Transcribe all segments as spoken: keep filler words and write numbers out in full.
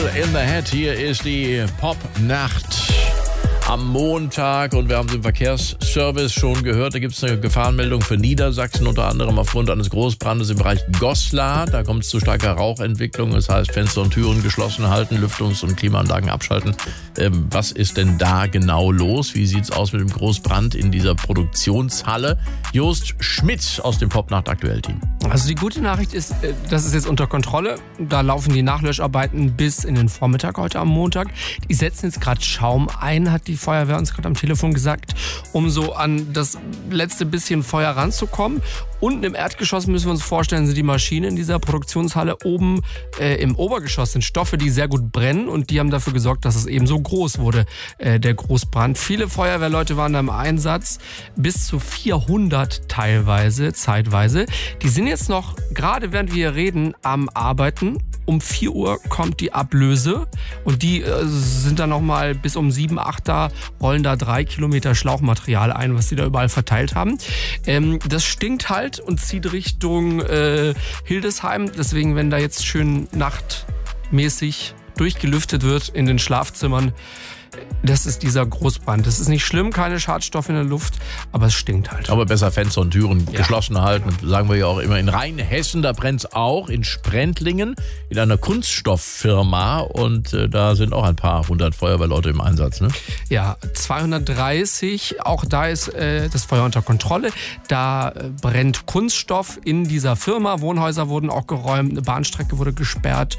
in the Head. Hier ist die Pop-Nacht am Montag und wir haben es im Verkehrsservice schon gehört. Da gibt es eine Gefahrenmeldung für Niedersachsen, unter anderem aufgrund eines Großbrandes im Bereich Goslar. Da kommt es zu starker Rauchentwicklung. Das heißt, Fenster und Türen geschlossen halten, Lüftungs- und Klimaanlagen abschalten. Ähm, was ist denn da genau los? Wie sieht es aus mit dem Großbrand in dieser Produktionshalle? Jost Schmidt aus dem Pop-Nacht Aktuell-Team. Also die gute Nachricht ist, das ist jetzt unter Kontrolle. Da laufen die Nachlöscharbeiten bis in den Vormittag heute am Montag. Die setzen jetzt gerade Schaum ein, hat die Feuerwehr uns gerade am Telefon gesagt, um so an das letzte bisschen Feuer ranzukommen. Unten im Erdgeschoss müssen wir uns vorstellen, sind die Maschinen in dieser Produktionshalle. Oben äh, im Obergeschoss sind Stoffe, die sehr gut brennen und die haben dafür gesorgt, dass es eben so groß wurde, äh, der Großbrand. Viele Feuerwehrleute waren da im Einsatz, bis zu vierhundert teilweise, zeitweise. Die sind jetzt noch, gerade während wir hier reden, am Arbeiten. Um vier Uhr kommt die Ablöse und die äh, sind dann nochmal bis um sieben, acht da, rollen da drei Kilometer Schlauchmaterial ein, was sie da überall verteilt haben. Ähm, das stinkt halt und zieht Richtung äh, Hildesheim. Deswegen, wenn da jetzt schön nachtmäßig durchgelüftet wird in den Schlafzimmern, das ist dieser Großbrand. Das ist nicht schlimm, keine Schadstoffe in der Luft, aber es stinkt halt. Aber besser Fenster und Türen Ja. geschlossen halten, sagen wir ja auch immer. In Rheinhessen, da brennt es auch, in Sprendlingen, in einer Kunststofffirma. Und äh, da sind auch ein paar hundert Feuerwehrleute im Einsatz, ne? Ja, zweihundertdreißig, auch da ist äh, das Feuer unter Kontrolle. Da äh, brennt Kunststoff in dieser Firma. Wohnhäuser wurden auch geräumt, eine Bahnstrecke wurde gesperrt.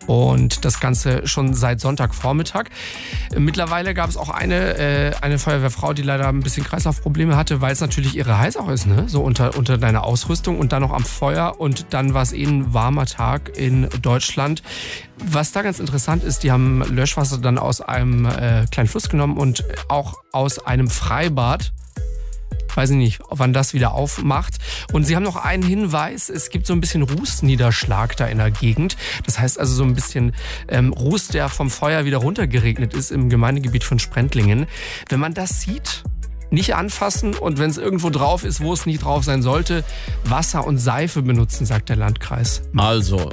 Und das Ganze schon seit Sonntagvormittag. Mittlerweile gab es auch eine, äh, eine Feuerwehrfrau, die leider ein bisschen Kreislaufprobleme hatte, weil es natürlich ihre heiß auch ist, ne? So unter, unter deiner Ausrüstung und dann noch am Feuer. Und dann war es eh ein warmer Tag in Deutschland. Was da ganz interessant ist, die haben Löschwasser dann aus einem äh, kleinen Fluss genommen und auch aus einem Freibad. Weiß ich nicht, wann das wieder aufmacht. Und sie haben noch einen Hinweis, es gibt so ein bisschen Rußniederschlag da in der Gegend. Das heißt also so ein bisschen ähm, Ruß, der vom Feuer wieder runtergeregnet ist im Gemeindegebiet von Sprendlingen. Wenn man das sieht, nicht anfassen und wenn es irgendwo drauf ist, wo es nicht drauf sein sollte, Wasser und Seife benutzen, sagt der Landkreis. Also